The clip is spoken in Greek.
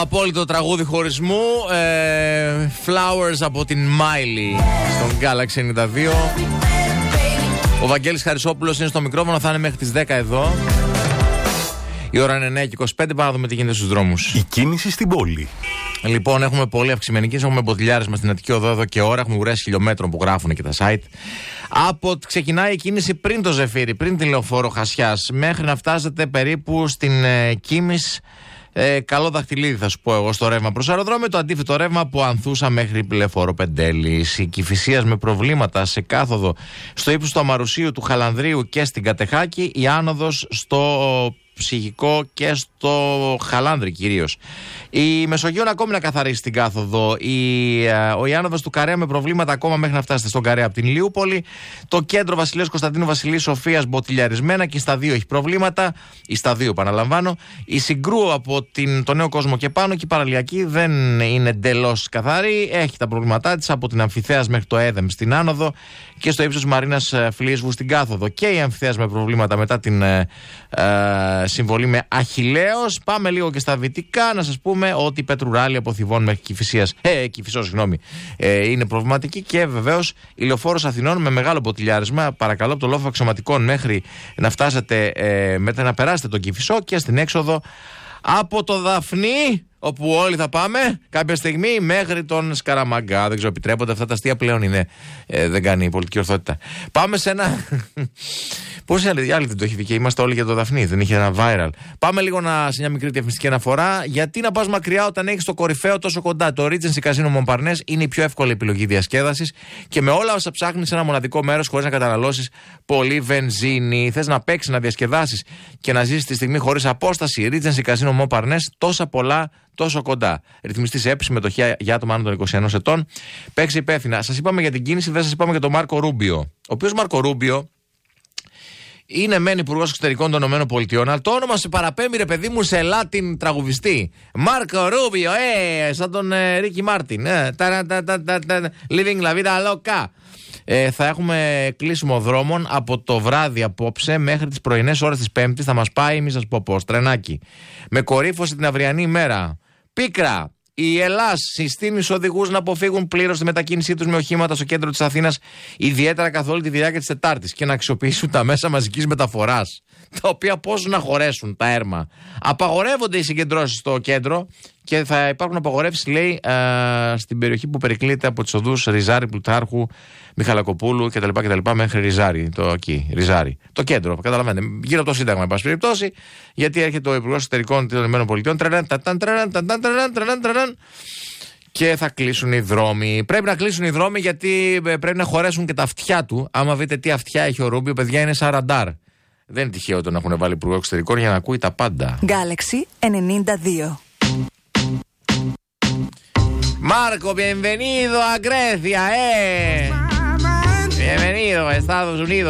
Απόλυτο τραγούδι χωρισμού. Flowers από την Miley στον Galaxy 92. Ο Βαγγέλης Χαρισόπουλος είναι στο μικρόφωνο, θα είναι μέχρι τις 10 εδώ. Η ώρα είναι 9:25, πάμε να δούμε τι γίνεται στους δρόμους. Η κίνηση στην πόλη. Λοιπόν, έχουμε πολύ αυξημένη κίνηση. Έχουμε μποτιλιάρες μας στην Αττική Οδό εδώ και ώρα. Έχουμε ουρές χιλιόμετρων που γράφουν και τα site. Ξεκινάει η κίνηση πριν το Ζεφύρι, πριν την Λεωφόρο Χασιάς, μέχρι να φτάσετε περίπου στην Κίμης. Καλό δαχτυλίδι θα σου πω εγώ στο ρεύμα προς αεροδρόμιο. Το αντίθετο ρεύμα από Ανθούσα μέχρι Λεωφόρο Πεντέλης. Η Κηφισίας με προβλήματα σε κάθοδο στο ύψος του Αμαρουσίου, του Χαλανδρίου και στην Κατεχάκη. Η άνοδος στο Ψυχικό και στο Χαλάνδρη κυρίως. Η Μεσογείο ακόμη να καθαρίσει την κάθοδο. Η άνοδος του Καρέα με προβλήματα ακόμα μέχρι να φτάσετε στον Καρέα από την Ηλιούπολη. Το κέντρο Βασιλέως Κωνσταντίνου Βασιλείου Σοφίας μποτιλιαρισμένα και στα 2 έχει προβλήματα. Ή στα 2 επαναλαμβάνω. Η Συγκρού από το Νέο Κόσμο και πάνω και η Παραλιακή δεν είναι εντελώς καθαρή. Έχει τα προβλήματά της από την Αμφιθέας μέχρι το Έδεμ στην άνοδο και στο ύψος Μαρίνας Φλίεσβου στην κάθοδο. Και η Αμφιθέας με προβλήματα μετά την συμβολή με Αχιλλέος. Πάμε λίγο και στα δυτικά να σας πούμε ότι η Πετρουράλη από Θηβών μέχρι Κηφισό, είναι προβληματική και βεβαίως η Λεωφόρος Αθηνών με μεγάλο μποτιλιάρισμα. Παρακαλώ από το λόφο αξιωματικών μέχρι να φτάσετε μετά να περάσετε τον Κηφισό και στην έξοδο από το Δαφνί, όπου όλοι θα πάμε κάποια στιγμή, μέχρι τον Σκαραμαγκά. Δεν ξέρω, επιτρέπονται αυτά τα αστεία πλέον είναι. Δεν κάνει η πολιτική ορθότητα. Πάμε σε ένα. Πόσοι άλλοι δεν το έχει δει και είμαστε όλοι για το Δαφνί, δεν είχε ένα viral. Πάμε λίγο σε μια μικρή διαφημιστική αναφορά. Γιατί να πας μακριά όταν έχεις το κορυφαίο τόσο κοντά? Το Regency Casino Montparnasse είναι η πιο εύκολη επιλογή διασκέδασης και με όλα όσα ψάχνεις σε ένα μοναδικό μέρος χωρίς να καταναλώσεις πολύ βενζίνη. Θες να παίξεις, να διασκεδάσεις και να ζήσεις τη στιγμή χωρίς απόσταση? Regency Casino Montparnasse, τόσα πολλά, τόσο κοντά. Ρυθμιστής ΕΠ, συμμετοχή για άτομα άνω των 21 ετών. Παίξει υπεύθυνα. Σας είπαμε για την κίνηση, δεν σας είπαμε για τον Μάρκο Ρούμπιο. Ο οποίος Μάρκο Ρούμπιο είναι μεν υπουργός εξωτερικών των ΗΠΑ, αλλά το όνομα σε παραπέμπει, ρε παιδί μου, σε Λάτιν τραγουδιστή. Μάρκο Ρούμπιο, σαν τον Ρίκι Μάρτιν. Living la vida loca. Θα έχουμε κλείσιμο δρόμων από το βράδυ απόψε μέχρι τις πρωινές ώρες της Πέμπτης. Θα μας πάει, μη σας πω πώς, τρενάκι. Με κορύφωση την αυριανή ημέρα. Πίκρα. Η Ελλάς συστήνει στους οδηγούς να αποφύγουν πλήρως τη μετακίνησή τους με οχήματα στο κέντρο της Αθήνας, ιδιαίτερα καθ' όλη τη διάρκεια της Τετάρτης, και να αξιοποιήσουν τα μέσα μαζικής μεταφοράς, τα οποία πώς να χωρέσουν τα έρμα. Απαγορεύονται οι συγκεντρώσεις στο κέντρο και θα υπάρχουν απαγορεύσεις, λέει, στην περιοχή που περικλείται από τις οδούς Ριζάρη, Πλουτάρχου, Μιχαλακοπούλου κτλ. Μέχρι Ριζάρη. Ριζάρη. Το κέντρο, καταλαβαίνετε. Γύρω από το Σύνταγμα, εν πάση περιπτώσει, γιατί έρχεται ο Υπουργός Εξωτερικών των ΗΠΑ και θα κλείσουν οι δρόμοι. Πρέπει να κλείσουν οι δρόμοι γιατί πρέπει να χωρέσουν και τα αυτιά του. Άμα δείτε τι αυτιά έχει ο Ρούμπιο, παιδιά, είναι σαν ραντάρ. Δεν είναι τυχαίο τον έχουν βάλει Υπουργό Εξωτερικών για να ακούει τα πάντα. Galaxy 92. Marco, bienvenido a Grecia, Bienvenido a Estados Unidos.